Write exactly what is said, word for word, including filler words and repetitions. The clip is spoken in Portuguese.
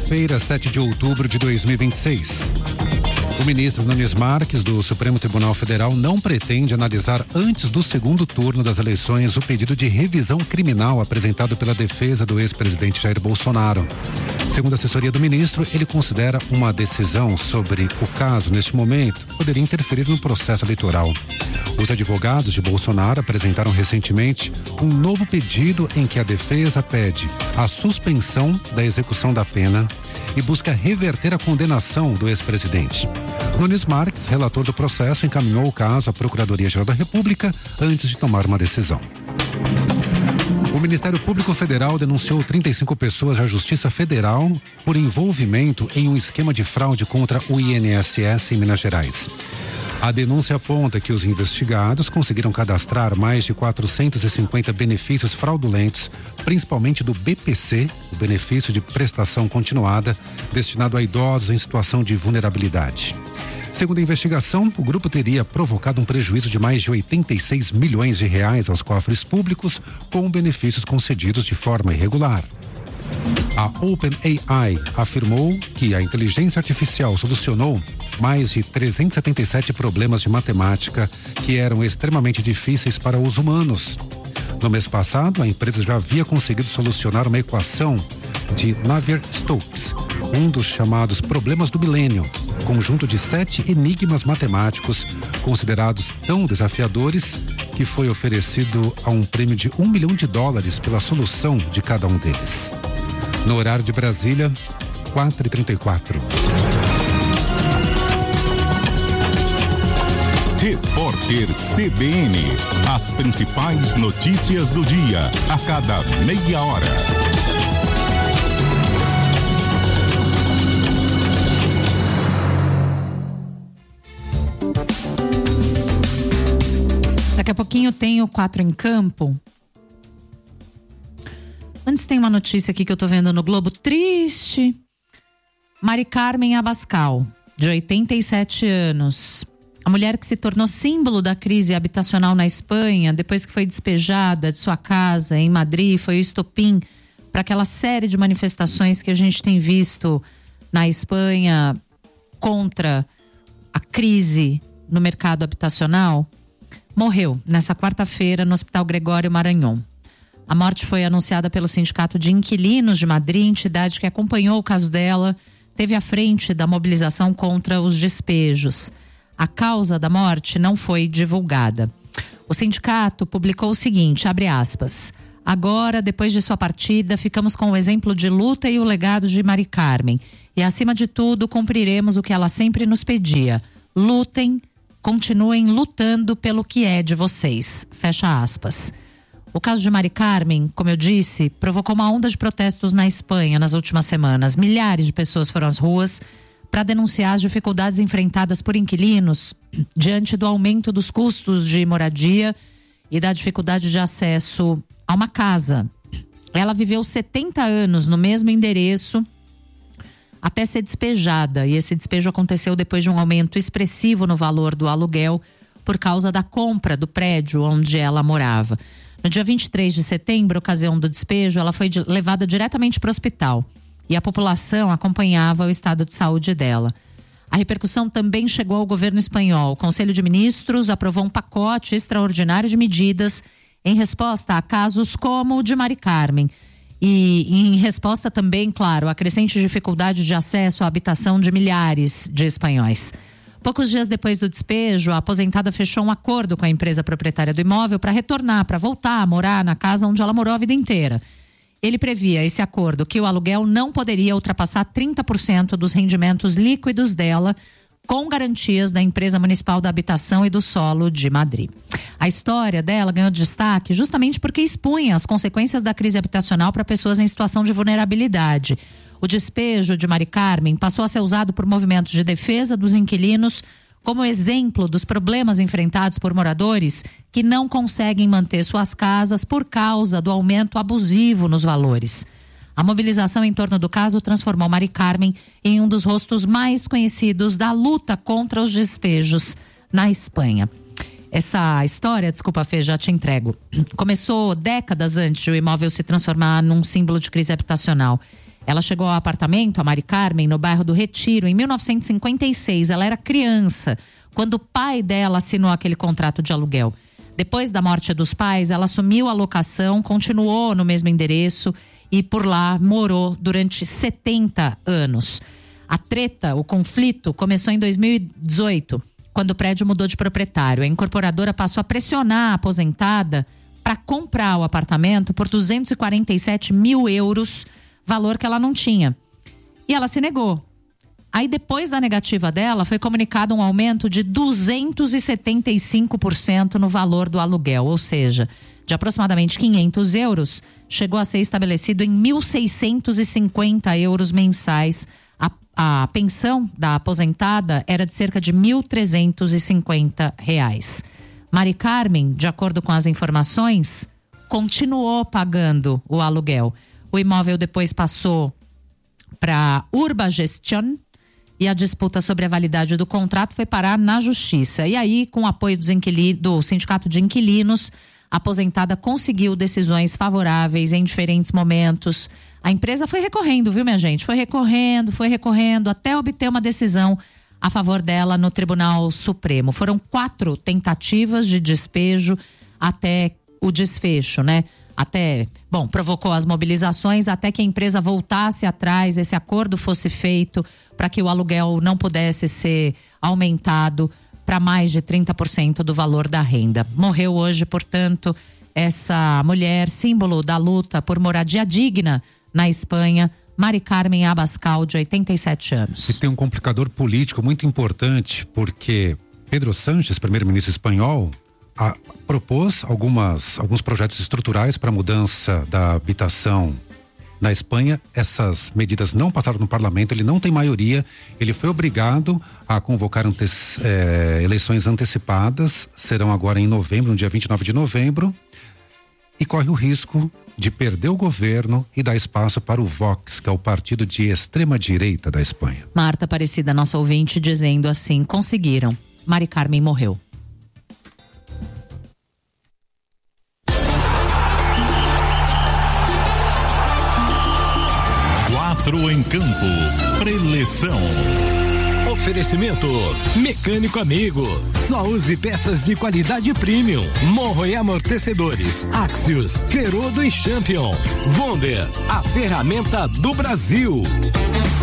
quarta-feira, sete de outubro de dois mil e vinte e seis. O ministro Nunes Marques, do Supremo Tribunal Federal, não pretende analisar antes do segundo turno das eleições o pedido de revisão criminal apresentado pela defesa do ex-presidente Jair Bolsonaro. Segundo a assessoria do ministro, ele considera uma decisão sobre o caso, neste momento, poderia interferir no processo eleitoral. Os advogados de Bolsonaro apresentaram recentemente um novo pedido em que a defesa pede a suspensão da execução da pena e busca reverter a condenação do ex-presidente. Nunes Marques, relator do processo, encaminhou o caso à Procuradoria-Geral da República antes de tomar uma decisão. O Ministério Público Federal denunciou trinta e cinco pessoas à Justiça Federal por envolvimento em um esquema de fraude contra o I N S S em Minas Gerais. A denúncia aponta que os investigados conseguiram cadastrar mais de quatrocentos e cinquenta benefícios fraudulentos, principalmente do B P C, o benefício de prestação continuada, destinado a idosos em situação de vulnerabilidade. Segundo a investigação, o grupo teria provocado um prejuízo de mais de oitenta e seis milhões de reais aos cofres públicos, com benefícios concedidos de forma irregular. A OpenAI afirmou que a inteligência artificial solucionou mais de trezentos e setenta e sete problemas de matemática que eram extremamente difíceis para os humanos. No mês passado, a empresa já havia conseguido solucionar uma equação de Navier-Stokes, um dos chamados problemas do milênio, conjunto de sete enigmas matemáticos considerados tão desafiadores que foi oferecido a um prêmio de um milhão de dólares pela solução de cada um deles. No horário de Brasília, quatro e trinta e quatro. Repórter C B N. As principais notícias do dia, a cada meia hora. Daqui a pouquinho tem o Quatro em Campo. Antes tem uma notícia aqui que eu tô vendo no Globo, triste. Mari Carmen Abascal, de oitenta e sete anos. A mulher que se tornou símbolo da crise habitacional na Espanha, depois que foi despejada de sua casa em Madrid, foi o estopim para aquela série de manifestações que a gente tem visto na Espanha contra a crise no mercado habitacional, morreu nessa quarta-feira no Hospital Gregório Maranhon. A morte foi anunciada pelo Sindicato de Inquilinos de Madrid, entidade que acompanhou o caso dela, teve à frente da mobilização contra os despejos. A causa da morte não foi divulgada. O sindicato publicou o seguinte, abre aspas, agora, depois de sua partida, ficamos com o exemplo de luta e o legado de Mari Carmen. E, acima de tudo, cumpriremos o que ela sempre nos pedia. Lutem, continuem lutando pelo que é de vocês. Fecha aspas. O caso de Mari Carmen, como eu disse, provocou uma onda de protestos na Espanha nas últimas semanas. Milhares de pessoas foram às ruas para denunciar as dificuldades enfrentadas por inquilinos diante do aumento dos custos de moradia e da dificuldade de acesso a uma casa. Ela viveu setenta anos no mesmo endereço até ser despejada, e esse despejo aconteceu depois de um aumento expressivo no valor do aluguel por causa da compra do prédio onde ela morava. No dia vinte e três de setembro, ocasião do despejo, ela foi de, levada diretamente para o hospital e a população acompanhava o estado de saúde dela. A repercussão também chegou ao governo espanhol. O Conselho de Ministros aprovou um pacote extraordinário de medidas em resposta a casos como o de Mari Carmen. E em resposta também, claro, à crescente dificuldade de acesso à habitação de milhares de espanhóis. Poucos dias depois do despejo, a aposentada fechou um acordo com a empresa proprietária do imóvel para retornar, para voltar a morar na casa onde ela morou a vida inteira. Ele previa, esse acordo, que o aluguel não poderia ultrapassar trinta por cento dos rendimentos líquidos dela, com garantias da Empresa Municipal da Habitação e do Solo de Madrid. A história dela ganhou destaque justamente porque expunha as consequências da crise habitacional para pessoas em situação de vulnerabilidade. O despejo de Mari Carmen passou a ser usado por movimentos de defesa dos inquilinos como exemplo dos problemas enfrentados por moradores que não conseguem manter suas casas por causa do aumento abusivo nos valores. A mobilização em torno do caso transformou Mari Carmen em um dos rostos mais conhecidos da luta contra os despejos na Espanha. Essa história, desculpa Fê, já te entrego, começou décadas antes de o imóvel se transformar num símbolo de crise habitacional. Ela chegou ao apartamento, a Mari Carmen, no bairro do Retiro, em mil novecentos e cinquenta e seis. Ela era criança quando o pai dela assinou aquele contrato de aluguel. Depois da morte dos pais, ela assumiu a locação, continuou no mesmo endereço e por lá morou durante setenta anos. A treta, o conflito, começou em dois mil e dezoito, quando o prédio mudou de proprietário. A incorporadora passou a pressionar a aposentada para comprar o apartamento por duzentos e quarenta e sete mil euros, valor que ela não tinha. E ela se negou. Aí, depois da negativa dela, foi comunicado um aumento de duzentos e setenta e cinco por cento no valor do aluguel, ou seja, de aproximadamente quinhentos euros, chegou a ser estabelecido em mil seiscentos e cinquenta euros mensais. A, a pensão da aposentada era de cerca de mil trezentos e cinquenta reais. Mari Carmen, de acordo com as informações, continuou pagando o aluguel. O imóvel depois passou para Urbagestion e a disputa sobre a validade do contrato foi parar na justiça. E aí, com o apoio dos inquili- do Sindicato de Inquilinos, a aposentada conseguiu decisões favoráveis em diferentes momentos. A empresa foi recorrendo, viu, minha gente? Foi recorrendo, foi recorrendo, até obter uma decisão a favor dela no Tribunal Supremo. Foram quatro tentativas de despejo até o desfecho, né? Até, bom, provocou as mobilizações até que a empresa voltasse atrás, esse acordo fosse feito para que o aluguel não pudesse ser aumentado para mais de trinta por cento do valor da renda. Morreu hoje, portanto, essa mulher, símbolo da luta por moradia digna na Espanha, Mari Carmen Abascal, de oitenta e sete anos. E tem um complicador político muito importante, porque Pedro Sánchez, primeiro-ministro espanhol, a, propôs algumas, alguns projetos estruturais para a mudança da habitação na Espanha. Essas medidas não passaram no parlamento, ele não tem maioria, ele foi obrigado a convocar ante, é, eleições antecipadas, serão agora em novembro, no dia vinte e nove de novembro, e corre o risco de perder o governo e dar espaço para o Vox, que é o partido de extrema-direita da Espanha. Marta Aparecida, nossa ouvinte, dizendo assim: conseguiram. Mari Carmen morreu. Quatro em campo. Preleção. Oferecimento Mecânico Amigo. Só use peças de qualidade premium. Morro e amortecedores. Axios, Ferodo e Champion. Wonder, a ferramenta do Brasil.